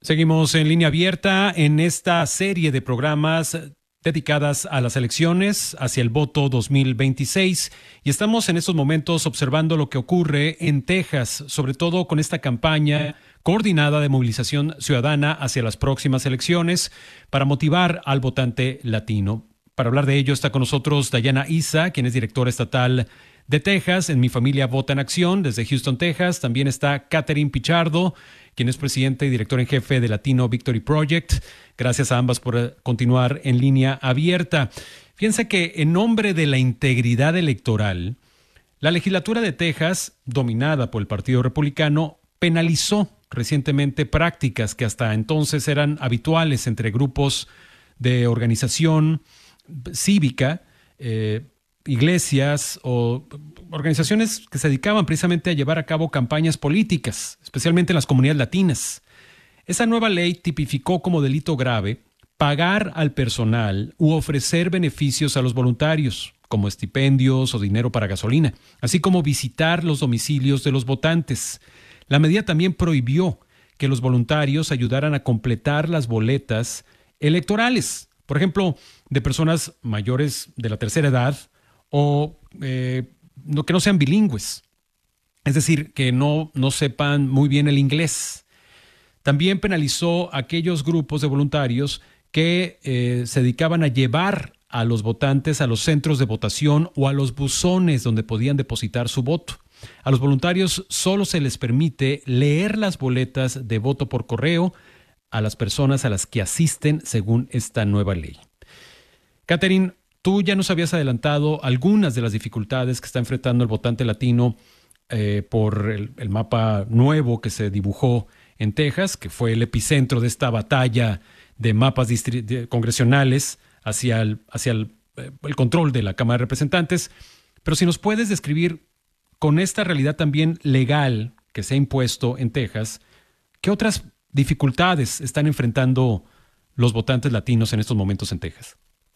Seguimos en línea abierta en esta serie de programas dedicadas a las elecciones hacia el voto 2026 y estamos en estos momentos observando lo que ocurre en Texas, sobre todo con esta campaña coordinada de movilización ciudadana hacia las próximas elecciones para motivar al votante latino. Para hablar de ello está con nosotros Dayana Issa, quien es directora estatal de Texas en Mi Familia Vota en Acción desde Houston, Texas. También está Catherine Pichardo, quien es presidente y director en jefe de Latino Victory Project. Gracias a ambas por continuar en línea abierta. Fíjense que en nombre de la integridad electoral, la legislatura de Texas, dominada por el Partido Republicano, penalizó recientemente prácticas que hasta entonces eran habituales entre grupos de organización cívica, iglesias o organizaciones que se dedicaban precisamente a llevar a cabo campañas políticas, especialmente en las comunidades latinas. Esa nueva ley tipificó como delito grave pagar al personal u ofrecer beneficios a los voluntarios, como estipendios o dinero para gasolina, así como visitar los domicilios de los votantes. La medida también prohibió que los voluntarios ayudaran a completar las boletas electorales, por ejemplo, de personas mayores de la tercera edad o que no sean bilingües, es decir, que no sepan muy bien el inglés. También penalizó a aquellos grupos de voluntarios que se dedicaban a llevar a los votantes a los centros de votación o a los buzones donde podían depositar su voto. A los voluntarios solo se les permite leer las boletas de voto por correo a las personas a las que asisten según esta nueva ley. Catherine, tú ya nos habías adelantado algunas de las dificultades que está enfrentando el votante latino por el mapa nuevo que se dibujó en Texas, que fue el epicentro de esta batalla de mapas congresionales hacia el control de la Cámara de Representantes. Pero si nos puedes describir con esta realidad también legal que se ha impuesto en Texas, ¿qué otras dificultades están enfrentando los votantes latinos en estos momentos en Texas?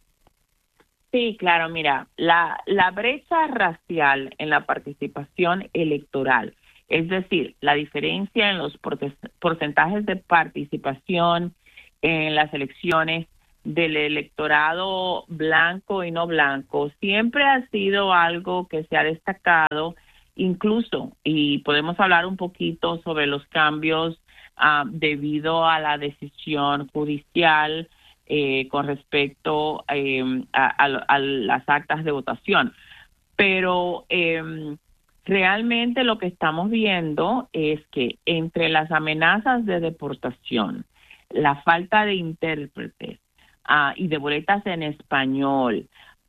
Sí, claro, mira, la brecha racial en la participación electoral, es decir, la diferencia en los porcentajes de participación en las elecciones del electorado blanco y no blanco, siempre ha sido algo que se ha destacado incluso, y podemos hablar un poquito sobre los cambios debido a la decisión judicial con respecto a las actas de votación. Pero realmente lo que estamos viendo es que entre las amenazas de deportación, la falta de intérpretes y de boletas en español,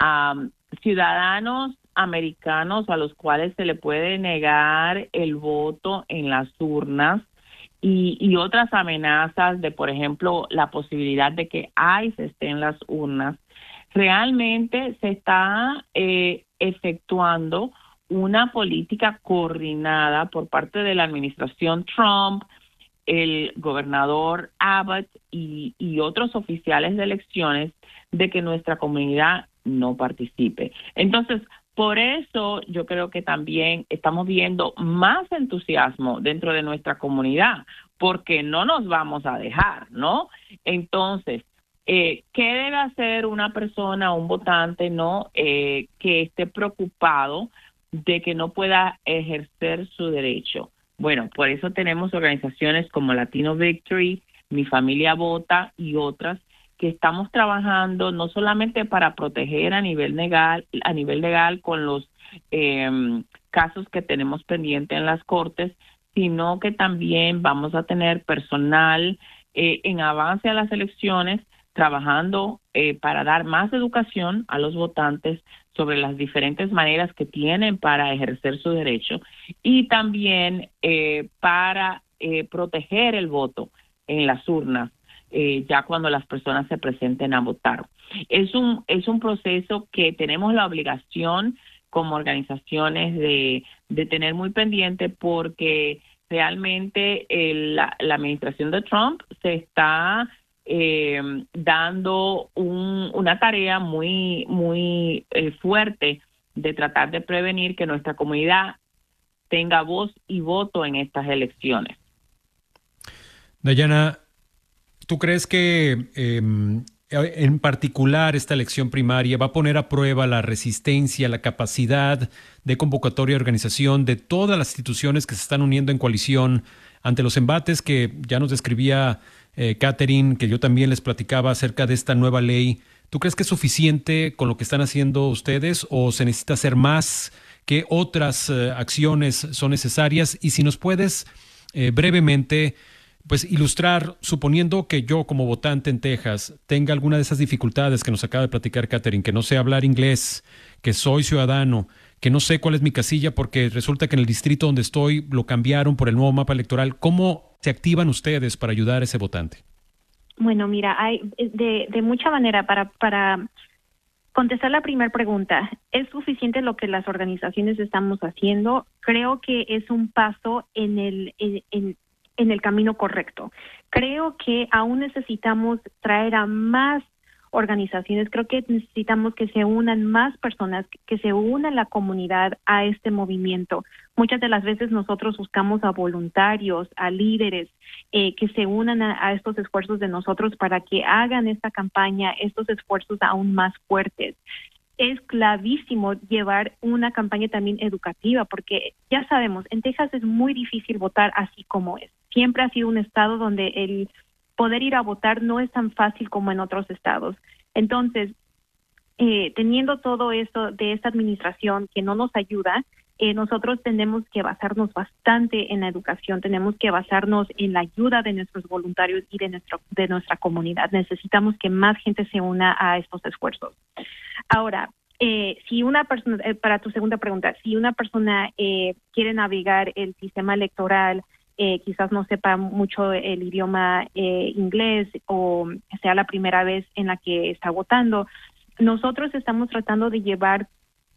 ciudadanos americanos a los cuales se le puede negar el voto en las urnas, y otras amenazas de, por ejemplo, la posibilidad de que ICE esté en las urnas, realmente se está efectuando una política coordinada por parte de la administración Trump, el gobernador Abbott y otros oficiales de elecciones de que nuestra comunidad no participe. Entonces, por eso yo creo que también estamos viendo más entusiasmo dentro de nuestra comunidad, porque no nos vamos a dejar, ¿no? Entonces, ¿qué debe hacer una persona, un votante, no, que esté preocupado de que no pueda ejercer su derecho? Bueno, por eso tenemos organizaciones como Latino Victory, Mi Familia Vota y otras que estamos trabajando no solamente para proteger a nivel legal con los casos que tenemos pendientes en las cortes, sino que también vamos a tener personal en avance a las elecciones trabajando para dar más educación a los votantes sobre las diferentes maneras que tienen para ejercer su derecho y también para proteger el voto en las urnas ya cuando las personas se presenten a votar. Es un proceso que tenemos la obligación como organizaciones de tener muy pendiente porque realmente la administración de Trump se está dando una tarea muy fuerte de tratar de prevenir que nuestra comunidad tenga voz y voto en estas elecciones. Dayana, ¿Tú crees que en particular esta elección primaria va a poner a prueba la resistencia, la capacidad de convocatoria y organización de todas las instituciones que se están uniendo en coalición ante los embates que ya nos describía Catherine, que yo también les platicaba acerca de esta nueva ley? ¿Tú crees que es suficiente con lo que están haciendo ustedes o se necesita hacer más? ¿Qué otras acciones son necesarias? Y si nos puedes brevemente pues ilustrar, suponiendo que yo como votante en Texas tenga alguna de esas dificultades que nos acaba de platicar Catherine, que no sé hablar inglés, que soy ciudadano, que no sé cuál es mi casilla porque resulta que en el distrito donde estoy lo cambiaron por el nuevo mapa electoral, ¿cómo se activan ustedes para ayudar a ese votante? Bueno, mira, hay de mucha manera para contestar la primera pregunta. ¿Es suficiente lo que las organizaciones estamos haciendo? Creo que es un paso en el camino correcto. Creo que aún necesitamos traer a más organizaciones, creo que necesitamos que se unan más personas, que se una la comunidad a este movimiento. Muchas de las veces nosotros buscamos a voluntarios, a líderes, que se unan a estos esfuerzos de nosotros para que hagan esta campaña, estos esfuerzos aún más fuertes. Es clavísimo llevar una campaña también educativa, porque ya sabemos, en Texas es muy difícil votar así como es. Siempre ha sido un estado donde el poder ir a votar no es tan fácil como en otros estados. Entonces, teniendo todo esto de esta administración que no nos ayuda, nosotros tenemos que basarnos bastante en la educación, tenemos que basarnos en la ayuda de nuestros voluntarios y de nuestra comunidad. Necesitamos que más gente se una a estos esfuerzos. Ahora, si una persona, para tu segunda pregunta, si una persona quiere navegar el sistema electoral, quizás no sepa mucho el idioma inglés o sea la primera vez en la que está votando, nosotros estamos tratando de llevar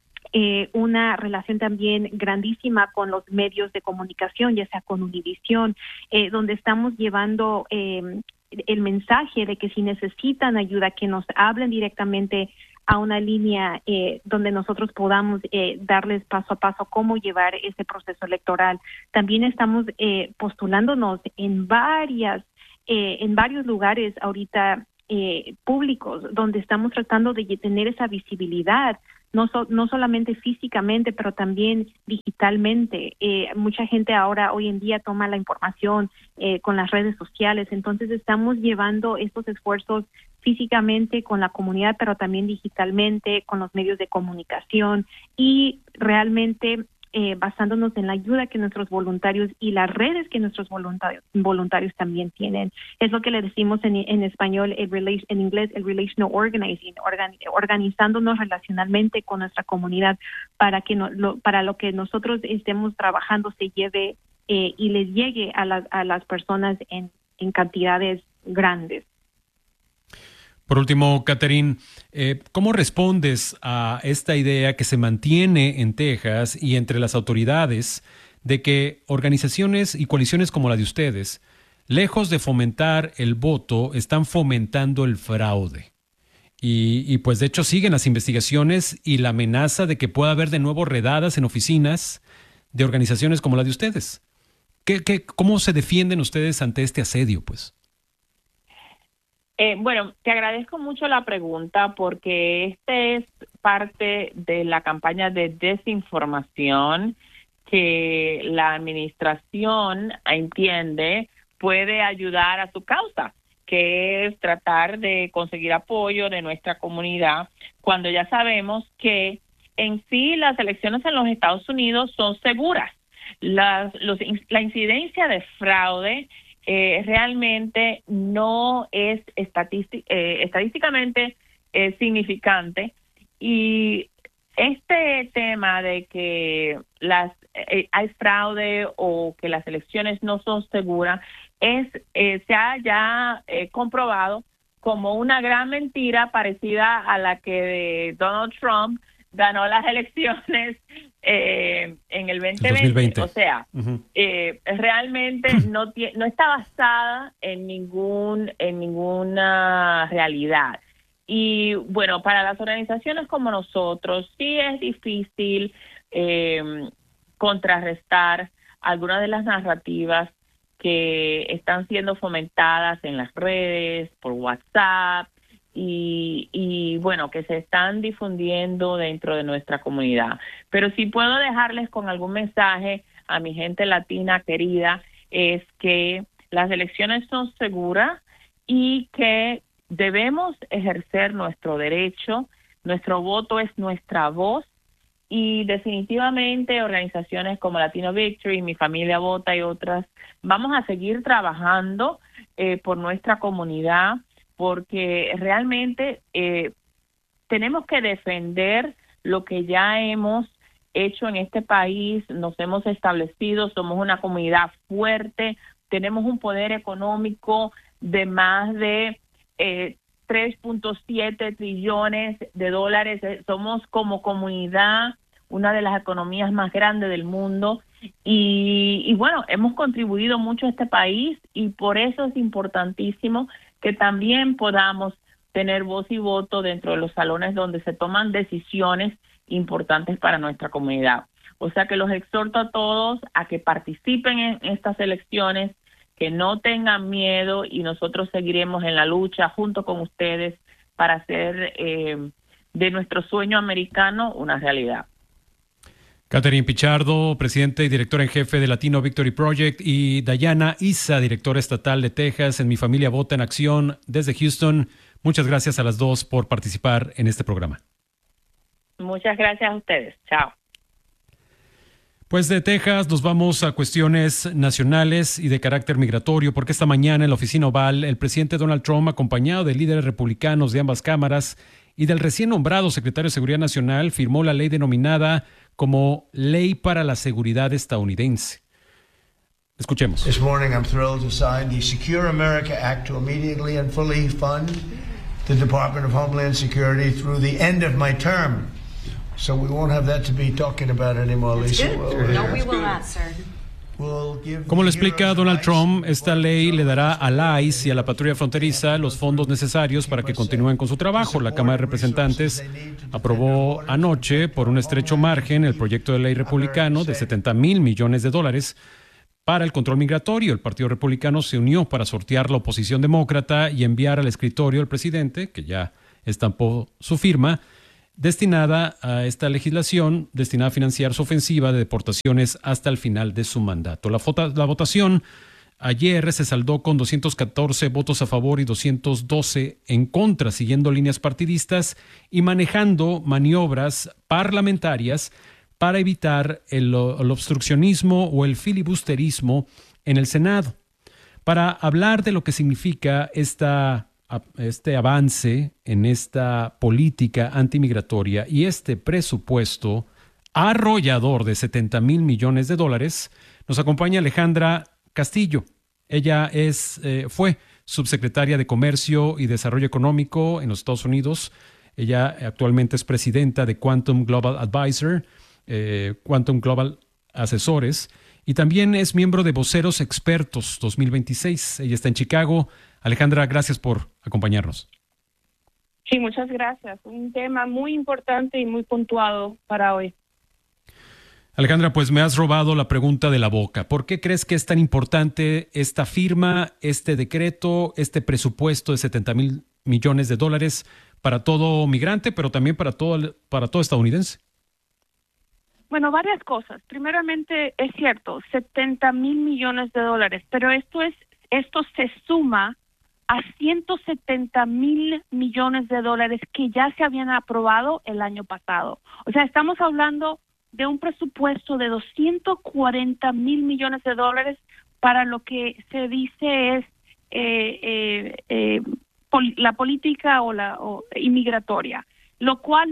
una relación también grandísima con los medios de comunicación, ya sea con Univisión, donde estamos llevando el mensaje de que si necesitan ayuda, que nos hablen directamente a una línea donde nosotros podamos darles paso a paso cómo llevar ese proceso electoral. También estamos postulándonos en varios lugares ahorita públicos, donde estamos tratando de tener esa visibilidad, no solamente físicamente, pero también digitalmente. Mucha gente ahora, hoy en día, toma la información con las redes sociales, entonces estamos llevando estos esfuerzos físicamente con la comunidad, pero también digitalmente, con los medios de comunicación y realmente basándonos en la ayuda que nuestros voluntarios y las redes que nuestros voluntarios también tienen. Es lo que le decimos en español, en inglés, el relational organizing, organizándonos relacionalmente con nuestra comunidad para que para lo que nosotros estemos trabajando se lleve y les llegue a las personas en cantidades grandes. Por último, Catherine, ¿cómo respondes a esta idea que se mantiene en Texas y entre las autoridades de que organizaciones y coaliciones como la de ustedes, lejos de fomentar el voto, están fomentando el fraude? Y pues de hecho siguen las investigaciones y la amenaza de que pueda haber de nuevo redadas en oficinas de organizaciones como la de ustedes. ¿Cómo se defienden ustedes ante este asedio, pues? Bueno, te agradezco mucho la pregunta porque este es parte de la campaña de desinformación que la administración entiende puede ayudar a su causa, que es tratar de conseguir apoyo de nuestra comunidad cuando ya sabemos que en sí las elecciones en los Estados Unidos son seguras. La incidencia de fraude realmente no es estadísticamente significante, y este tema de que hay fraude o que las elecciones no son seguras se ha ya comprobado como una gran mentira parecida a la que Donald Trump ganó las elecciones en el 2020. O sea, realmente no está basada en ninguna realidad. Y bueno, para las organizaciones como nosotros sí es difícil contrarrestar algunas de las narrativas que están siendo fomentadas en las redes, por WhatsApp, y bueno, que se están difundiendo dentro de nuestra comunidad. Pero si puedo dejarles con algún mensaje a mi gente latina querida, es que las elecciones son seguras y que debemos ejercer nuestro derecho. Nuestro voto es nuestra voz, y definitivamente organizaciones como Latino Victory, Mi Familia Vota y otras, vamos a seguir trabajando por nuestra comunidad, porque realmente tenemos que defender lo que ya hemos hecho en este país. Nos hemos establecido, somos una comunidad fuerte, tenemos un poder económico de más de 3.7 trillones de dólares. Somos como comunidad una de las economías más grandes del mundo, y bueno, hemos contribuido mucho a este país, y por eso es importantísimo que también podamos tener voz y voto dentro de los salones donde se toman decisiones importantes para nuestra comunidad. O sea que los exhorto a todos a que participen en estas elecciones, que no tengan miedo, y nosotros seguiremos en la lucha junto con ustedes para hacer de nuestro sueño americano una realidad. Catherine Pichardo, presidenta y directora en jefe de Latino Victory Project, y Dayana Issa, directora estatal de Texas en Mi Familia Vota en Acción desde Houston. Muchas gracias a las dos por participar en este programa. Muchas gracias a ustedes. Chao. Pues de Texas nos vamos a cuestiones nacionales y de carácter migratorio, porque esta mañana en la oficina oval el presidente Donald Trump, acompañado de líderes republicanos de ambas cámaras y del recién nombrado secretario de Seguridad Nacional, firmó la ley denominada como Ley para la Seguridad Estadounidense. Escuchemos. This morning I'm thrilled to sign the Secure America Act to immediately and fully fund the Department of Homeland Security through the end of my term. So we won't have that to be talking about anymore, Lisa. No, we will not, sir. Como lo explica Donald Trump, esta ley le dará al ICE y a la patrulla fronteriza los fondos necesarios para que continúen con su trabajo. La Cámara de Representantes aprobó anoche por un estrecho margen el proyecto de ley republicano de $70 mil millones para el control migratorio. El Partido Republicano se unió para sortear la oposición demócrata y enviar al escritorio del presidente, que ya estampó su firma, destinada a esta legislación, destinada a financiar su ofensiva de deportaciones hasta el final de su mandato. La votación ayer se saldó con 214 votos a favor y 212 en contra, siguiendo líneas partidistas y manejando maniobras parlamentarias para evitar el obstruccionismo o el filibusterismo en el Senado. Para hablar de lo que significa este avance en esta política antimigratoria y este presupuesto arrollador de $70 mil millones, nos acompaña Alejandra Castillo. Ella fue subsecretaria de Comercio y Desarrollo Económico en los Estados Unidos. Ella actualmente es presidenta de Quantum Global Advisor, Quantum Global Asesores, y también es miembro de Voceros Expertos 2026. Ella está en Chicago. Alejandra, gracias por acompañarnos. Sí, muchas gracias. Un tema muy importante y muy puntuado para hoy. Alejandra, pues me has robado la pregunta de la boca. ¿Por qué crees que es tan importante esta firma, este decreto, este presupuesto de $70 mil millones para todo migrante, pero también para todo estadounidense? Bueno, varias cosas. Primeramente, es cierto, $70 mil millones, pero esto se suma a $170 mil millones que ya se habían aprobado el año pasado. O sea, estamos hablando de un presupuesto de $240 mil millones para lo que se dice es la política inmigratoria, lo cual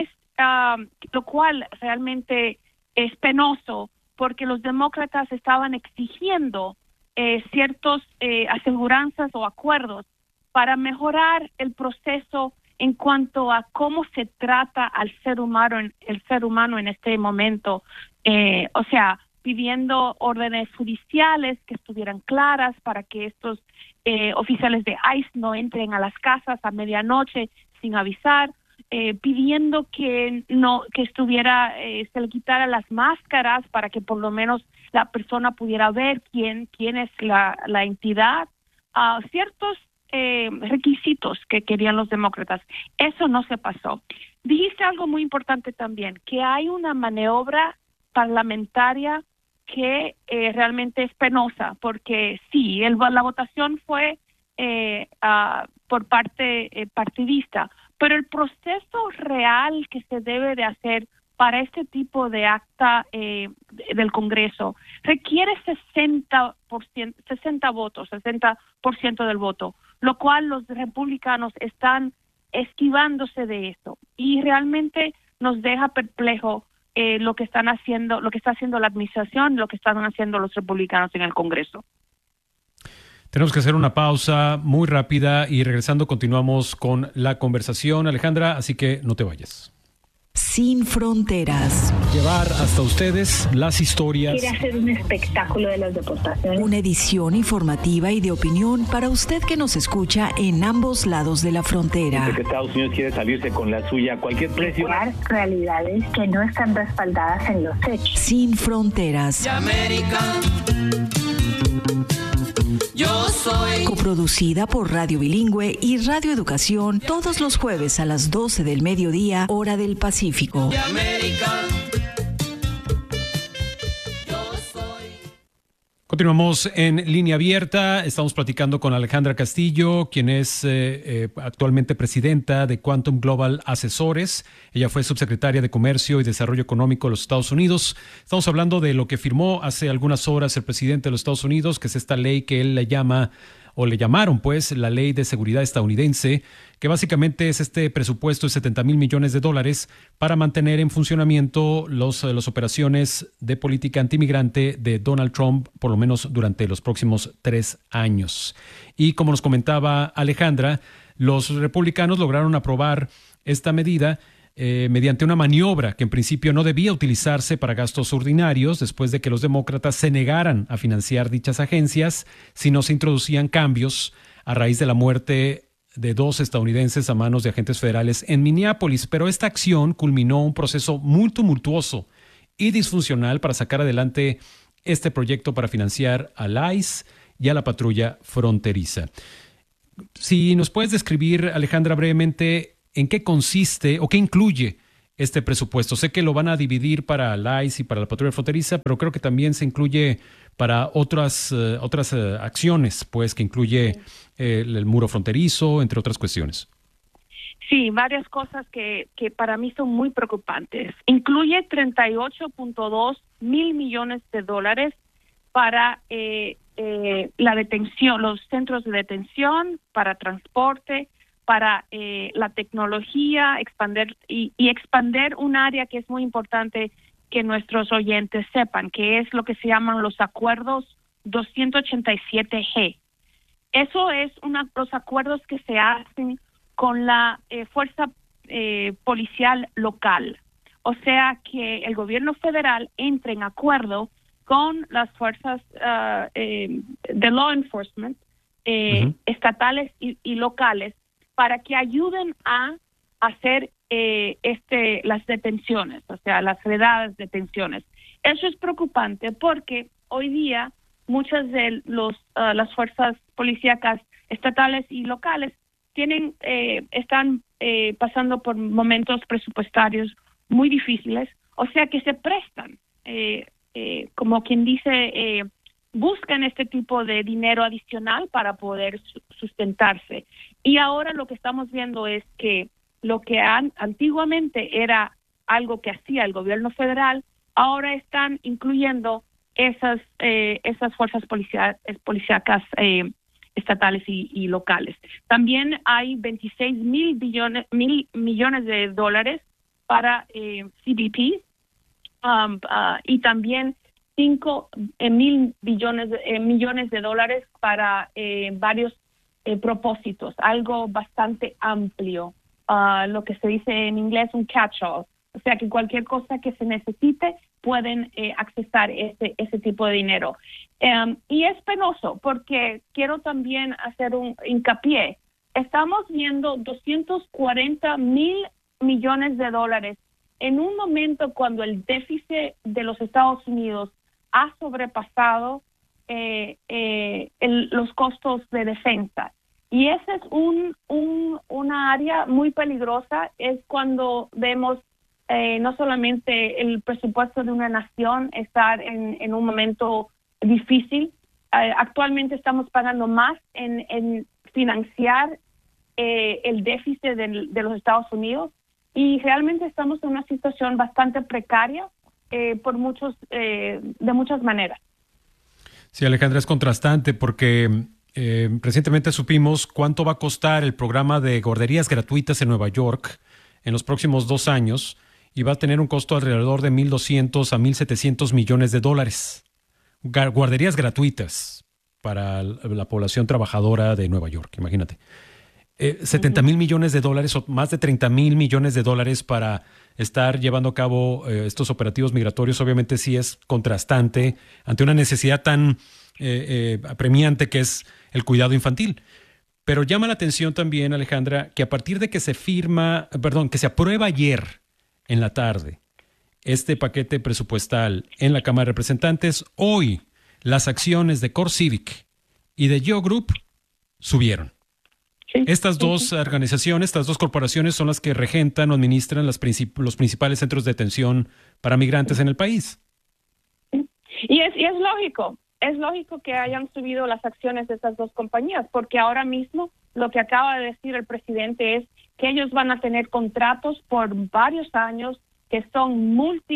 realmente es penoso, porque los demócratas estaban exigiendo ciertos aseguranzas o acuerdos para mejorar el proceso en cuanto a cómo se trata al ser humano en este momento, o sea, pidiendo órdenes judiciales que estuvieran claras para que estos oficiales de ICE no entren a las casas a medianoche sin avisar, pidiendo que se le quitara las máscaras para que por lo menos la persona pudiera ver quién es la entidad, ciertos requisitos que querían los demócratas. Eso no se pasó. Dijiste algo muy importante también, que hay una maniobra parlamentaria que realmente es penosa, porque sí, la votación fue por parte partidista, pero el proceso real que se debe de hacer para este tipo de acta del Congreso requiere 60% del voto, lo cual los republicanos están esquivándose de eso, y realmente nos deja perplejo lo que está haciendo la administración, lo que están haciendo los republicanos en el Congreso. Tenemos que hacer una pausa muy rápida y regresando continuamos con la conversación, Alejandra, así que no te vayas. Sin fronteras. Llevar hasta ustedes las historias. Quiere hacer un espectáculo de las deportaciones. Una edición informativa y de opinión para usted que nos escucha en ambos lados de la frontera. Que Estados Unidos quiere salirse con la suya a cualquier precio. Realidades que no están respaldadas en los hechos. Sin fronteras. Yo soy. Coproducida por Radio Bilingüe y Radio Educación todos los jueves a las 12 del mediodía, hora del Pacífico. De América. Yo soy. Continuamos en línea abierta. Estamos platicando con Alejandra Castillo, quien es actualmente presidenta de Quantum Global Asesores. Ella fue subsecretaria de Comercio y Desarrollo Económico de los Estados Unidos. Estamos hablando de lo que firmó hace algunas horas el presidente de los Estados Unidos, que es esta ley que él le llamaron pues la Ley de Seguridad Estadounidense, que básicamente es este presupuesto de $70 mil millones para mantener en funcionamiento las operaciones de política antimigrante de Donald Trump, por lo menos durante los próximos 3 años. Y como nos comentaba Alejandra, los republicanos lograron aprobar esta medida mediante una maniobra que en principio no debía utilizarse para gastos ordinarios, después de que los demócratas se negaran a financiar dichas agencias si no se introducían cambios a raíz de la muerte de 2 estadounidenses a manos de agentes federales en Minneapolis. Pero esta acción culminó un proceso muy tumultuoso y disfuncional para sacar adelante este proyecto para financiar al ICE y a la patrulla fronteriza. Si nos puedes describir, Alejandra, brevemente ¿en qué consiste o qué incluye este presupuesto? Sé que lo van a dividir para la ICE y para la patrulla fronteriza, pero creo que también se incluye para otras acciones, pues, que incluye el muro fronterizo, entre otras cuestiones. Sí, varias cosas que para mí son muy preocupantes. Incluye $38.2 mil millones para la detención, los centros de detención, para transporte, para la tecnología, expandir un área que es muy importante que nuestros oyentes sepan, que es lo que se llaman los acuerdos 287G. Eso es los acuerdos que se hacen con la fuerza policial local. O sea, que el gobierno federal entre en acuerdo con las fuerzas de law enforcement estatales y locales para que ayuden a hacer las detenciones, o sea, las redadas detenciones. Eso es preocupante porque hoy día muchas de las fuerzas policíacas estatales y locales están pasando por momentos presupuestarios muy difíciles, o sea que se prestan, como quien dice, buscan este tipo de dinero adicional para poder sustentarse. Y ahora lo que estamos viendo es que lo que antiguamente era algo que hacía el gobierno federal, ahora están incluyendo esas fuerzas policíacas estatales y locales. También hay 26 mil millones de dólares para CBP y también 5 mil millones de dólares para varios propósitos, algo bastante amplio, lo que se dice en inglés un catch-all, o sea que cualquier cosa que se necesite pueden accesar ese tipo de dinero. Y es penoso porque quiero también hacer un hincapié. Estamos viendo 240 mil millones de dólares en un momento cuando el déficit de los Estados Unidos ha sobrepasado los costos de defensa. Y ese es una área muy peligrosa, es cuando vemos no solamente el presupuesto de una nación estar en un momento difícil. Actualmente estamos pagando más en financiar el déficit de los Estados Unidos y realmente estamos en una situación bastante precaria de muchas maneras. Sí, Alejandra, es contrastante porque recientemente supimos cuánto va a costar el programa de guarderías gratuitas en Nueva York en los próximos 2 años y va a tener un costo alrededor de 1.200 a 1.700 millones de dólares. Guarderías gratuitas para la población trabajadora de Nueva York, imagínate. 70,000 millones de dólares o más de 30,000 millones de dólares para estar llevando a cabo estos operativos migratorios, obviamente sí es contrastante ante una necesidad tan apremiante que es el cuidado infantil. Pero llama la atención también, Alejandra, que a partir de que que se aprueba ayer en la tarde este paquete presupuestal en la Cámara de Representantes, hoy las acciones de CoreCivic y de Geo Group subieron. Sí, estas dos organizaciones, estas dos corporaciones son las que regentan o administran los principales centros de detención para migrantes en el país. Y es lógico que hayan subido las acciones de estas dos compañías, porque ahora mismo lo que acaba de decir el presidente es que ellos van a tener contratos por varios años que son multi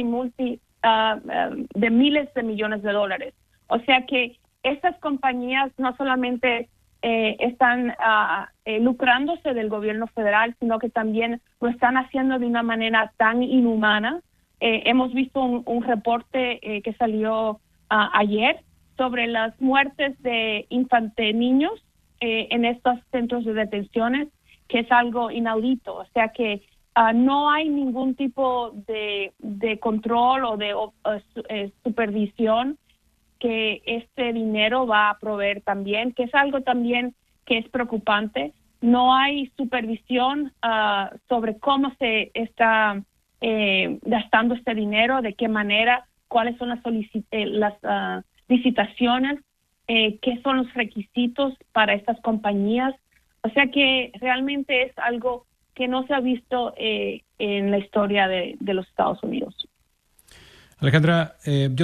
de miles de millones de dólares. O sea que estas compañías no solamente están lucrándose del gobierno federal, sino que también lo están haciendo de una manera tan inhumana. Hemos visto un reporte que salió ayer sobre las muertes de niños en estos centros de detenciones, que es algo inaudito. O sea que no hay ningún tipo de control o de supervisión que este dinero va a proveer también, que es algo también que es preocupante. No hay supervisión sobre cómo se está gastando este dinero, de qué manera, cuáles son las licitaciones, qué son los requisitos para estas compañías. O sea que realmente es algo que no se ha visto en la historia de los Estados Unidos. Alejandra,